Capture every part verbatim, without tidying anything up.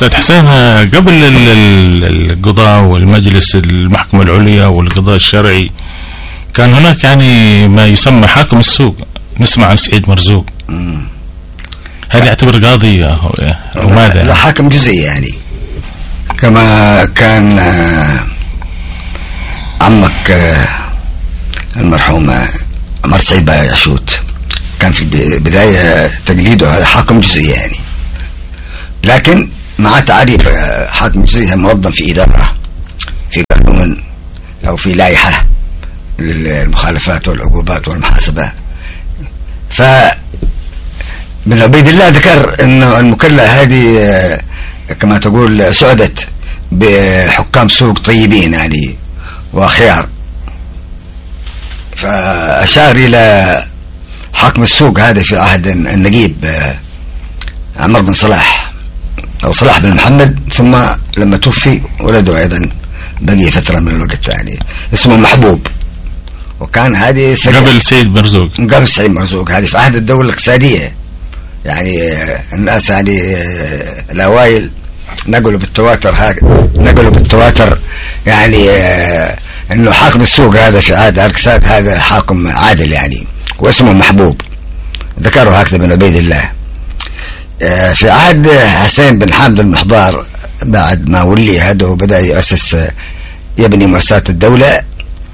أستاذ حسين، قبل القضاء والمجلس المحكمة العليا والقضاء الشرعي كان هناك يعني ما يسمى حاكم السوق، نسمع عن سعيد مرزوق. هل يعتبر قاضي أو ماذا؟ لا، حاكم جزئي يعني، كما كان عمك المرحوم عمر سعيد يشوت كان في بداية تجليده هذا حاكم جزئي يعني، لكن مع تعريف حاكم جزئي موظف في إدارة، في قانون أو في لائحة للمخالفات والعقوبات والمحاسبة. ف بن عبيد الله ذكر انه المكلة هذه كما تقول سعدت بحكام سوق طيبين يعني واخيار، فاشار الى حاكم السوق هذا في عهد النقيب عمر بن صلاح او صلاح بن محمد، ثم لما توفي ولده ايضا بقي فترة من الوقت يعني، اسمه محبوب، وكان هذه قبل سيد مرزوق قبل سيد مرزوق هذه في عهد الدولة الاقتصادية يعني. الناس يعني الأوائل نقلوا بالتواتر هكذا نقلوا بالتواتر يعني انه حاكم السوق هذا في عهد اركساد هذا حاكم عادل يعني، واسمه محبوب، ذكروا هكذا بن عبيد الله. في عهد حسين بن حامد المحضار بعد ما ولي هذا وبدأ يؤسس يبني مؤسسات الدولة،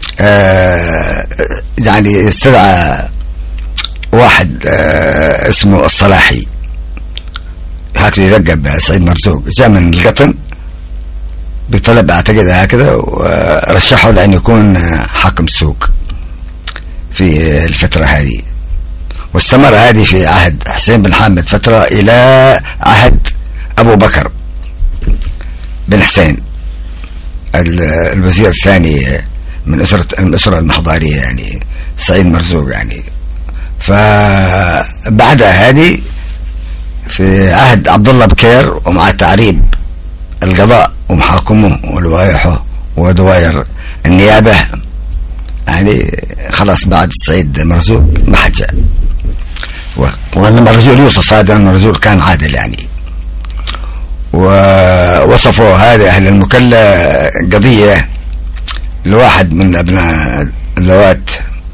يعني استدعى واحد اسمه الصلاحي هكذا يلقب سعيد مرزوق، جاء من القطن بطلب اعتقد هكذا، ورشحه لأن يكون حاكم السوق في الفترة هذه، واستمر هذه في عهد حسين بن حامد فترة إلى عهد أبو بكر بن حسين الوزير الثاني من أسرة الأسرة المحضارية يعني، سعيد مرزوق يعني. فبعدها هذه في عهد عبد الله بكير، ومع تعريب القضاء ومحاكمه ولوائحه ودوائر النيابة يعني، خلاص بعد سعيد مرزوق ما حد جاء. ولما الرجل يوصف هذا أن الرجل كان عادل يعني، ووصفوا هذا أهل المكلا قضية لواحد من أبناء اللوات،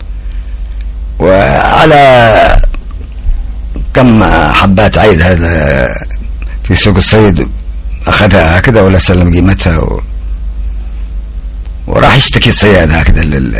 وعلى كم حبات عيد هذا في سوق الصيد أخذها هكذا ولا سلم قيمتها، و... وراح يشتكي الصياد هكذا لل...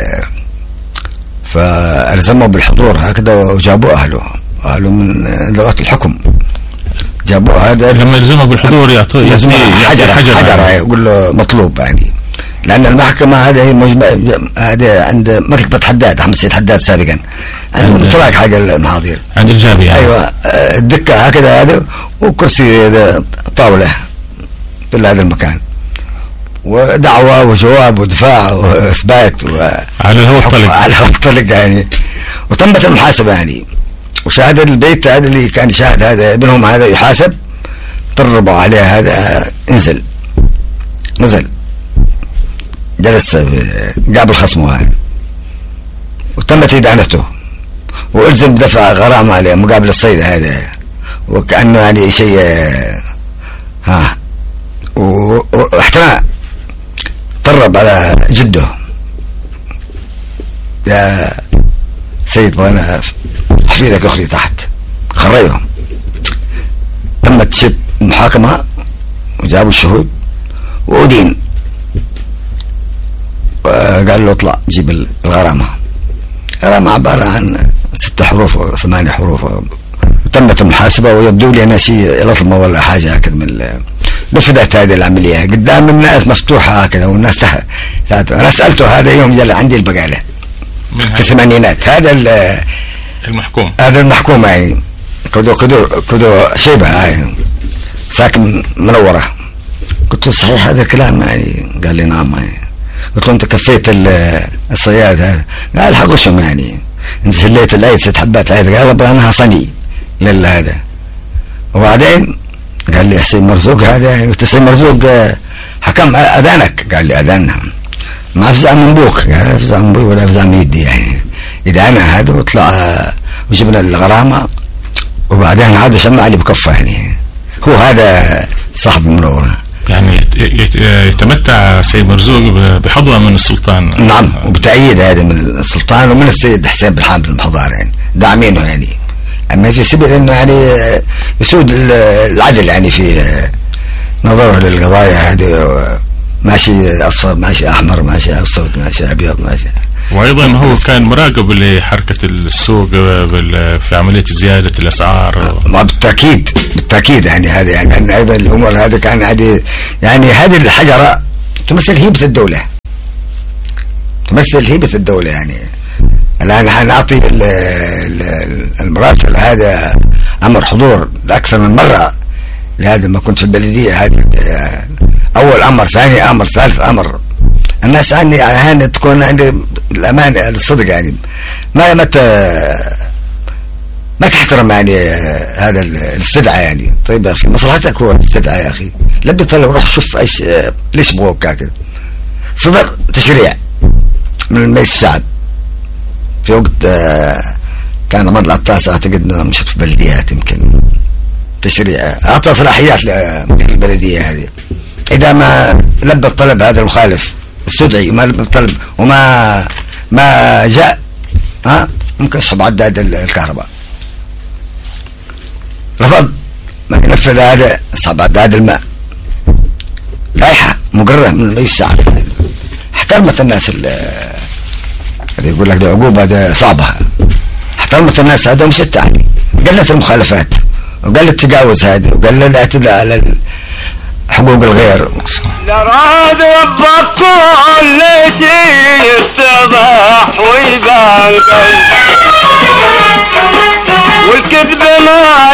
فألزموا بالحضور هكذا، وجابوا أهله أهله من ذوات الحكم، جابوا هذا لما يلزموا بالحضور يعطوه حجر حجر يقول له مطلوب يعني، لأن المحكمة هذه هذه عند مكتبة حداد أحمد سيد حداد سابقا، عند طلاق حق المحاضير عند الجابية يعني. أيوة، الدكة هكذا هذا وكرسي طاولة في هذا المكان، ودعوة وجواب ودفاع وإثبات على الهواء الطلق على الهواء الطلق يعني، وتمت المحاسبة يعني. وشاهد البيت هذا اللي كان يشاهد هذا ابنهم هذا يحاسب، طربوا عليه هذا انزل، نزل جلس قابل خصمه هذا، وتمت إدانته، وألزم دفع غرامة عليه مقابل الصيد هذا، وكأنه يعني شيء ها، واحتماء طرب على جده، يا سيد وانا حفيدك اخري تحت، خريهم. تمت شد المحاكمة وجابوا الشهود وأدين، وقال له اطلع جيب الغرامة. غرامة عبارة عن ست حروف أو ثمانية حروف، وتمت المحاسبة، ويبدو لي أنا شيء لطمة ولا حاجة هكذا من نفذت هذه العملية قدام الناس مفتوحة هكذا، والناس تحت. أنا سألته هذا يوم جل عندي البقالة في الثمانينات، هذا المحكوم هذا المحكوم يعني كدو كدو كدو شيبة هاي ساكن منورة. قلت له صحيح هذا الكلام يعني؟ قال لي نعم يعني. قلت له انت كفيت الصياد هذا؟ قال حقسم يعني، انت شليت العيد ست حبات عيد. قال انا صني لله هذا. وبعدين قال لي حسين مرزوق هذا، حسين مرزوق حكم اذانك؟ قال لي اذاننا ما افزع من بوك. قال افزع من بوك ولا افزع من يدي يعني، اذا انا هذا وطلع وجبنا الغرامه، وبعدين هذا شمع لي بكفه يعني. هو هذا صاحب المنورة. يعني يتمتع سيد مرزوق بحظوة من السلطان. نعم، وبتأييد هذا من السلطان ومن السيد حسين بن حامد المحضار، يعني داعمينه يعني. أما في سبيل أنه يعني يسود العدل يعني في نظره للقضايا هذه، ماشي أصفر ماشي أحمر ماشي أسود ماشي أبيض ماشي. وأيضا هو كان مراقب لحركة السوق في عملية زيادة الأسعار. بالتأكيد بالتأكيد يعني هذا يعني أيضا الأمور هذا كان هذه يعني هذه الحجرة تمثل هيبة الدولة، تمثل هيبة الدولة. يعني الآن هنعطي المراسل هذا أمر حضور لأكثر من مرة لهذا، ما كنت في البلدية هذه أول أمر ثاني أمر ثالث أمر. الناس عني هاني تكون عندي الأمانة الصدق يعني ما متى ما تحترم يعني هذا الاستدعاء يعني. طيب في مصلحتك هو الاستدعاء يا أخي، لبت فلو روح شوف ايش ليش بغوك كذا. صدر تشريع من المجلس الشعب في وقت كان عمر العطاس اعتقد انه مش في بلديات، يمكن تشريع اعطى صلاحيات للبلديه هذه اذا ما لبى الطلب هذا المخالف استدعي وما لبى الطلب وما ما جاء ها ممكن يسحب عداد الكهرباء. رفض ما ينفذ هذا يسحب عداد الماء. لائحه مقرره من المجلس الشعب. احترمت الناس اللي يقول لك دي عقوبه هذا صعبه، احترمت الناس هذا مش التعني، قلت المخالفات وقلت التجاوز هذا وقلت الاعتداء على حقوق الغير. لراد ربك كل شيء يتضح ويبان والكذب ما